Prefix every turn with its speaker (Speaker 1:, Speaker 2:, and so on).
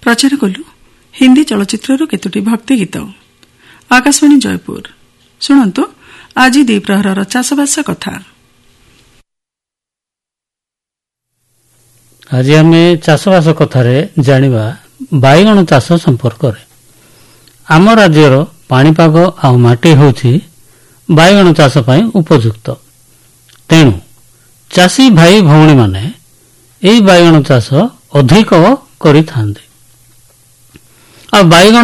Speaker 1: ପ୍ରଚାର କଲୁ ହିନ୍ଦୀ ଚଳଚ୍ଚିତ୍ରରୁ କେତୋଟି ଭକ୍ତି ଗୀତ। ଆକାଶବାଣୀ ଜୟପୁର। ଶୁଣନ୍ତୁ ଆଜି ଦ୍ୱିପ୍ରହରର ଚାଷବାସ କଥା।
Speaker 2: ଆଜି ଆମେ ଚାଷବାସ କଥାରେ ଜାଣିବା ବାଇଗଣ ଚାଷ ସମ୍ପର୍କରେ। ଆମ ରାଜ୍ୟର ପାଣିପାଗ ଆଉ ମାଟି ହେଉଛି ବାଇଗଣ ଚାଷ ପାଇଁ ଉପଯୁକ୍ତ। ତେଣୁ ଚାଷୀ ଭାଇ ଭଉଣୀମାନେ ଏହି ବାଇଗଣ ଚାଷ ଅଧିକ କରିଥାନ୍ତି। ଆଉ ବାଇଗଣ